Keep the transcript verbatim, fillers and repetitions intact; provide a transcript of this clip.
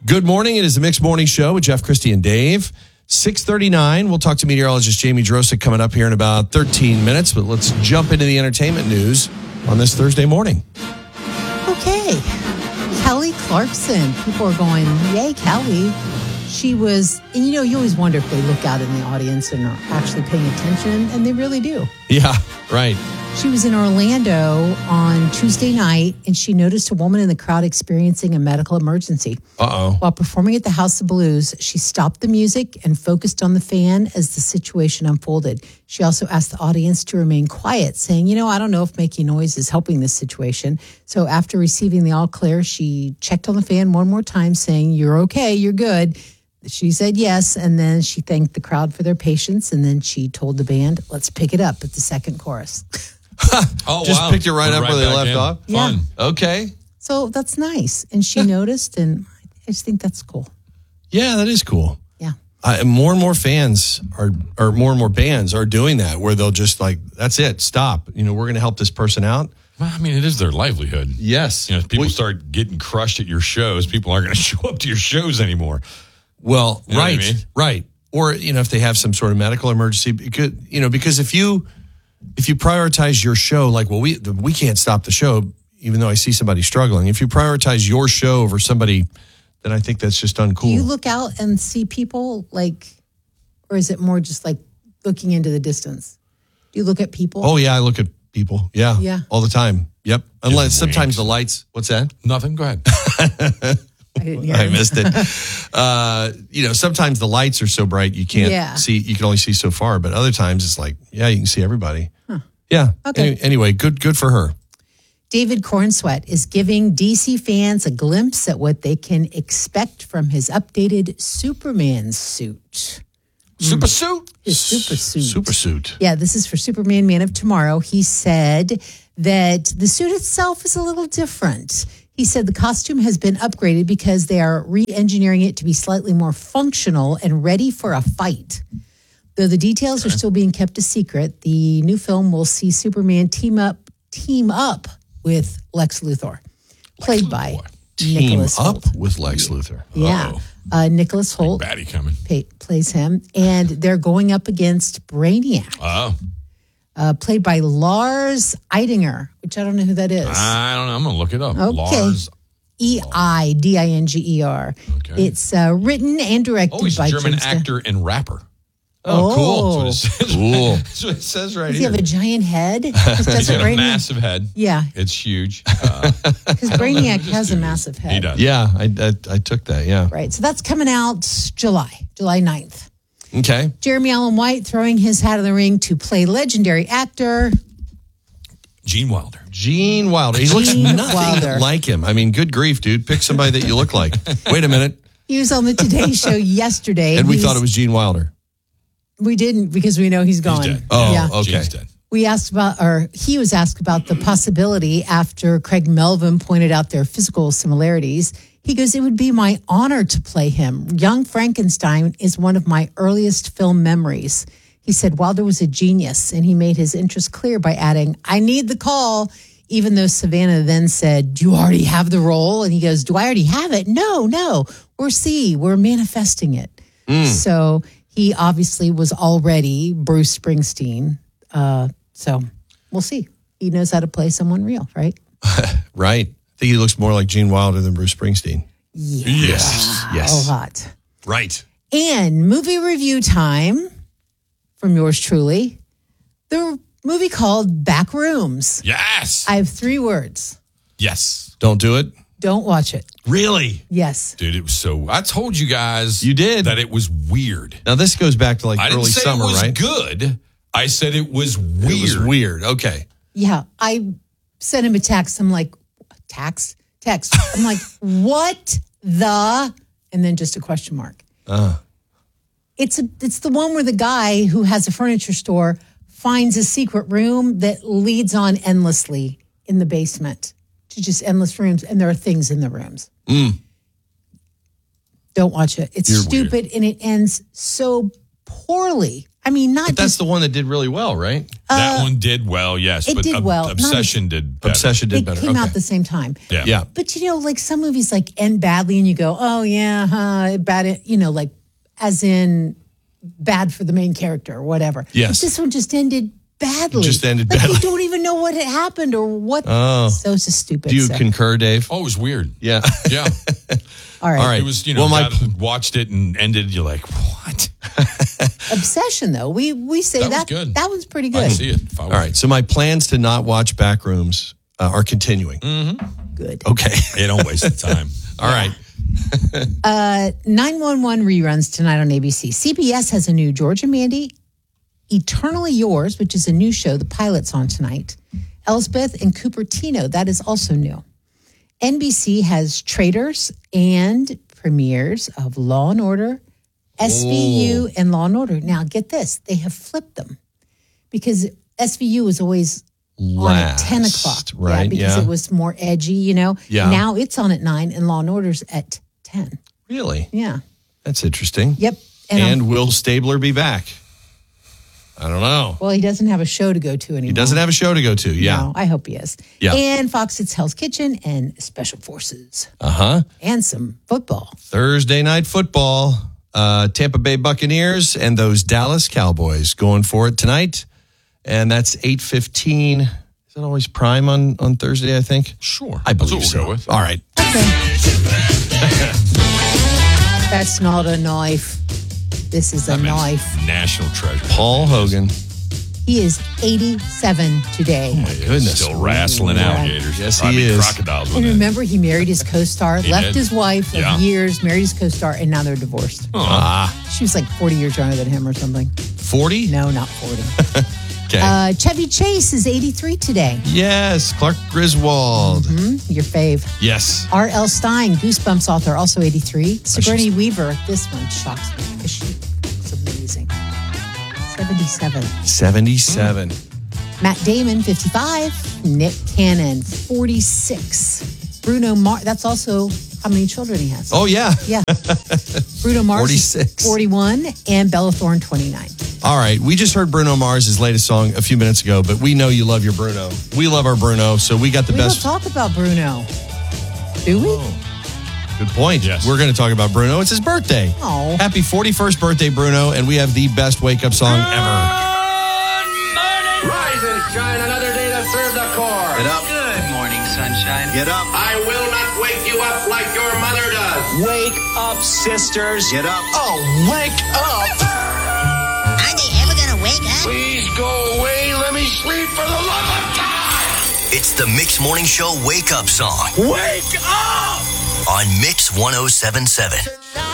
Good morning. It is the Mixed Morning Show with Jeff, Christy, and Dave. six thirty-nine. We'll talk to meteorologist Jamie Drosick coming up here in about thirteen minutes. But let's jump into the entertainment news on this Thursday morning. Okay. Kelly Clarkson. People are going, yay, Kelly. She was, and you know, you always wonder if they look out in the audience and are actually paying attention, and they really do. Yeah, right. She was in Orlando on Tuesday night, and she noticed a woman in the crowd experiencing a medical emergency. Uh-oh. While performing at the House of Blues, she stopped the music and focused on the fan as the situation unfolded. She also asked the audience to remain quiet, saying, you know, I don't know if making noise is helping this situation. So after receiving the all clear, she checked on the fan one more time, saying, you're okay, you're good. She said yes, and then she thanked the crowd for their patience, and then she told the band, let's pick it up at the second chorus. oh, Just wow. picked it right We're up right where they back left in. off? Yeah. Fun. Okay. So that's nice. And she noticed, and I just think that's cool. Yeah, that is cool. Yeah. Uh, more and more fans are, or more and more bands are doing that, where they'll just like, that's it, stop. You know, we're going to help this person out. Well, I mean, it is their livelihood. Yes. You know, if people We- start getting crushed at your shows, people aren't going to show up to your shows anymore. Well, You know what I right, mean? right. Or, you know, if they have some sort of medical emergency, because, you know, because if you, if you prioritize your show, like, well, we, we can't stop the show, even though I see somebody struggling. If you prioritize your show over somebody, then I think that's just uncool. Do you look out and see people like, or is it more just like looking into the distance? Do you look at people? Oh, yeah, I look at people. Yeah. Yeah. All the time. Yep. Unless Just sometimes winks. the lights, what's that? Nothing. Go ahead. I didn't hear I it. missed it. uh, you know, sometimes the lights are so bright you can't Yeah. see, you can only see so far, but other times it's like, yeah, you can see everybody. Huh. Yeah. Okay. Any- anyway, good, good for her. David Cornsweet is giving D C fans a glimpse at what they can expect from his updated Superman suit. Super suit. His super suit. Super suit. Yeah, this is for Superman Man of Tomorrow. He said that the suit itself is a little different. He said the costume has been upgraded because they are re-engineering it to be slightly more functional and ready for a fight. Though the details okay. are still being kept a secret, the new film will see Superman team up team up with Lex Luthor, played Lex by Luthor. Team Nicholas up Hoult. with Lex Luthor. Yeah. Uh, Nicholas Hoult Baddie coming. pay, plays him, and they're going up against Brainiac. Oh. Uh, played by Lars Eidinger, which I don't know who that is. I don't know. I'm going to look it up. Okay. Lars. E I D I N G E R. Okay. It's uh, written and directed Oh, he's by a German James Gunn. actor and rapper. Oh, cool. That's what it says. Cool. That's what it says right Does he here. have a giant head? Just He's does it got a right now? massive head. Yeah, It's huge. Uh, because Brainiac Just has a do this. massive head. He does. Yeah, I, I, I took that. Yeah. Right, so that's coming out July, July ninth. Okay. Jeremy Allen White throwing his hat in the ring to play legendary actor. Gene Wilder. Gene Wilder. He looks Gene nothing Wilder. like him. I mean, good grief, dude. Pick somebody that you look like. Wait a minute. He was on the Today Show yesterday. And we he's- thought it was Gene Wilder. We didn't because we know he's gone. dead. Oh, yeah. okay. Gene's dead. We asked about, or he was asked about the possibility after Craig Melvin pointed out their physical similarities. He goes, it would be my honor to play him. Young Frankenstein is one of my earliest film memories. He said Wilder was a genius, and he made his interest clear by adding, I need the call, even though Savannah then said, do you already have the role? And he goes, do I already have it? No, no. We're see, we're manifesting it. Mm. So he obviously was already Bruce Springsteen. Uh, so we'll see. He knows how to play someone real, right? Right. I think he looks more like Gene Wilder than Bruce Springsteen. Yeah. Yes. Yes. A lot. Right. And movie review time from yours truly. The movie called Back Rooms. Yes. I have three words. yes. Don't do it. Don't watch it. Really? Yes. Dude, it was so. I told you guys. You did. That it was weird. Now, this goes back to like I didn't early say summer, it was right? good. I said it was weird. It was weird. Okay. Yeah. I sent him a text. I'm like, text? Text. I'm like, what the? And then just a question mark. Uh. It's a, it's the one where the guy who has a furniture store finds a secret room that leads on endlessly in the basement to just endless rooms, and there are things in the rooms. Mm. Don't watch it. It's You're stupid, and it ends so poorly. I mean, not But that's just the one that did really well, right? that one did well, yes. it but did Ob- well. Not Obsession did better. Obsession They did better. came Okay. out at the same time. Yeah. Yeah. But you know, like some movies like end badly and you go, oh yeah, huh, bad, you know, like as in bad for the main character or whatever. Yes. But this one just ended badly. Just ended like badly. you don't even know what had happened or what. Oh. So it's just stupid. Do you so. concur, Dave? Oh, it was weird. Yeah. Yeah. All right. All right. It was, you know, Well, my- got- watched it and ended, you're like, what? Obsession, though. We we say That was that. good. That one's pretty I good. can see it. If I All right. So my plans to not watch Backrooms uh, are continuing. Good. Okay. You don't waste the time. All right. nine one one reruns tonight on A B C. C B S has a new George and Mandy, Eternally Yours, which is a new show. The pilot's on tonight. Elsbeth and Cupertino, that is also new. N B C has trailers and premieres of Law and Order, S V U, and Law and Order. Now, get this. They have flipped them because S V U was always on at ten o'clock. Right. Yeah, because Yeah. it was more edgy, you know. Yeah. Now it's on at nine and Law and Order's at ten. Really? Yeah. That's interesting. Yep. And, I'm- will Stabler be back? I don't know. well, he doesn't have a show to go to anymore. He doesn't have a show to go to. Yeah. No, I hope he is. Yeah. And Fox, it's Hell's Kitchen and Special Forces Uh huh. and some football. Thursday night football. Uh, Tampa Bay Buccaneers and those Dallas Cowboys going for it tonight. And that's eight fifteen. Is that always prime on, on Thursday, I think? Sure. I believe That's what we'll so. go with. All right. That's not a knife. This is a That man's knife. National treasure. Paul Hogan. He is eighty-seven today. My goodness. Still wrestling Yeah. alligators. Yes, he Probably is. crocodiles with And it. remember, he married his co-star, He left did. his wife of Yeah. years, married his co-star, and now they're divorced. Ah, She was like forty years younger than him or something. forty? No, not forty. Okay. uh, Chevy Chase is eighty-three today. yes. Clark Griswold. Your fave. Yes. R L. Stein, Goosebumps author, also eighty-three. Sigourney Weaver, this one shocks me because she looks amazing. seventy-seven. seventy-seven. Matt Damon, fifty-five. Nick Cannon, forty-six. Bruno Mars, that's also how many children he has. Oh, yeah. Yeah. Bruno Mars, forty-six. forty-one. And Bella Thorne, twenty-nine. All right. We just heard Bruno Mars' latest song a few minutes ago, but we know you love your Bruno. We love our Bruno, so we got the We best. don't talk about Bruno. Do we? Good point. Yes. We're going to talk about Bruno. It's his birthday. Oh. Happy forty-first birthday, Bruno, and we have the best wake-up song ever. Rise and shine, another day to serve the core. Get up. Good morning, sunshine. Get up. I will not wake you up like your mother does. Wake up, sisters. Get up. Oh, wake up. Are they ever gonna wake up? Please go away. Let me sleep for the love of God. It's the Mix Morning Show wake up song Wake up. on Mix one oh seven point seven.